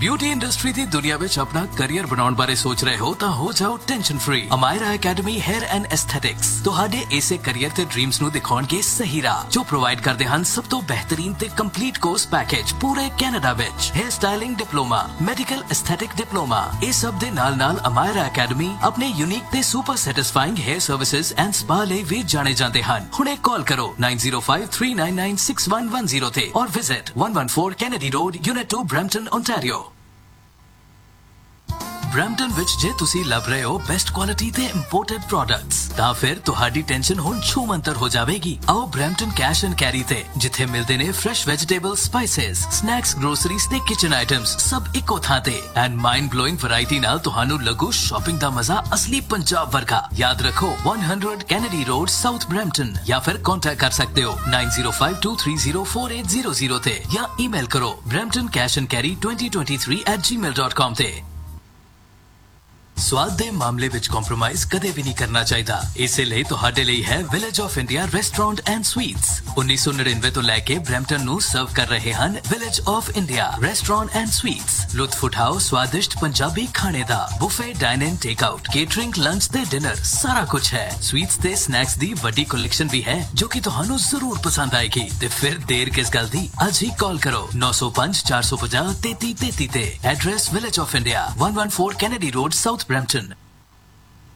Beauty industry दी दुनिया विच अपना career बनाउण बारे सोच रहे हो तां हो जाओ tension free. Amayra academy hair and aesthetics तुहाडे इसे करियर ते ड्रीम्स नु दिखाउणगे सही राह, जो प्रोवाइड करदे हन सब तो बेहतरीन ते कंप्लीट कोर्स पैकेज पूरे कैनेडा विच। Hair styling diploma, medical aesthetic diploma, इस सब दे नाल अमायरा एकेडमी अपने यूनिक ते super satisfying hair services and spa लई भी जाने जाते हैं। हुणे कॉल करो 9053996110 ते और visit 114 Kennedy road, unit 2, Brampton, Ontario. Brampton विच जे तुसी लभ रहे हो बेस्ट क्वालिटी ते इंपोर्टेड प्रोडक्ट्स तां फिर तुहाडी टेंशन हुण छूमंतर हो जावेगी। आओ ब्रैम्पटन कैश एंड कैरी ते, जिथे मिलदे ने fresh vegetable, spices, snacks, groceries ते किचन आइटम्स सब इक्को थां ते एंड माइंड ब्लोइंग वैरायटी नाल तुहानू लगू शॉपिंग दा मजा असली पंजाब वर्गा। याद रखो 100 कैनेडी रोड, साउथ ब्रैम्पटन, या फिर कांटेक्ट कर सकते हो 9052304800 ते या ईमेल करो bramptoncashandcarry2023@gmail.com ते। स्वाद दे मामले विच कॉम्प्रोमाइज कदे भी नहीं करना चाहिदा। इसे लिए तुहाडे लिए है village of India restaurant and sweets. 1999 तो लेके ब्रैम्पटन नु सर्व कर रहे हन village of India restaurant and sweets. लुत्फ उठाओ स्वादिष्ट पंजाबी खाने दा। Buffet, dine in, take out, catering, lunch ते डिनर सारा कुछ है। स्वीट्स ते स्नैक्स दी बड़ी कलेक्शन भी है जो कि तुहानू जरूर पसंद आएगी। ते फिर देर किस गल दी, आज ही कॉल करो 905 450 3333 ते। Address village of India 114 Kennedy road, south Brampton।